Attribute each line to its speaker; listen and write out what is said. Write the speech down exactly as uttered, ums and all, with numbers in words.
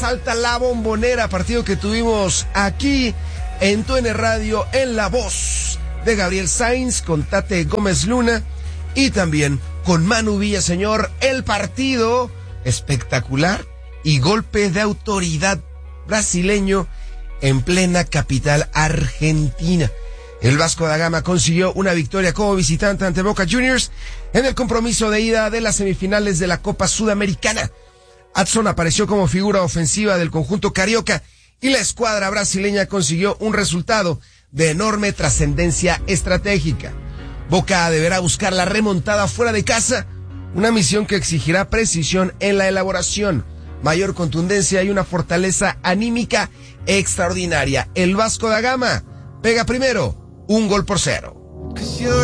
Speaker 1: Salta la Bombonera, partido que tuvimos aquí en Tu N Radio, en la voz de Gabriel Sainz, con Tate Gómez Luna y también con Manu Villaseñor. El partido espectacular y golpe de autoridad brasileño en plena capital argentina. El Vasco da Gama consiguió una victoria como visitante ante Boca Juniors en el compromiso de ida de las semifinales de la Copa Sudamericana. Adson apareció como figura ofensiva del conjunto carioca y la escuadra brasileña consiguió un resultado de enorme trascendencia estratégica. Boca deberá buscar la remontada fuera de casa, una misión que exigirá precisión en la elaboración, mayor contundencia y una fortaleza anímica extraordinaria. El Vasco da Gama pega primero un gol por cero.